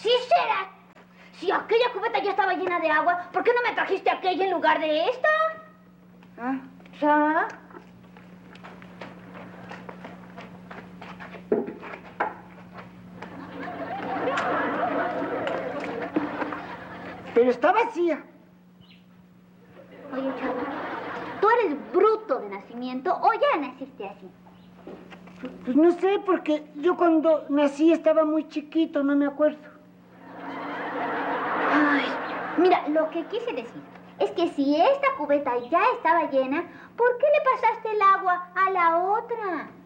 Sí será. Si aquella cubeta ya estaba llena de agua, ¿por qué no me trajiste aquella en lugar de esta? ¿Ah? ¿Ya? Pero está vacía. Oye, chavo, ¿tú eres bruto de nacimiento o ya naciste así? Pues no sé, porque yo cuando nací estaba muy chiquito, no me acuerdo. Ay, mira, lo que quise decir es que si esta cubeta ya estaba llena, ¿por qué le pasaste el agua a la otra?